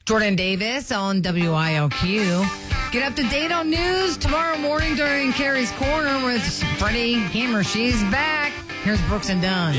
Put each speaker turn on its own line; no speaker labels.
Jordan Davis on WIOQ. Get up to date on news tomorrow morning during Carrie's Corner with Freddie Hammer. She's back. Here's Brooks and Dunn.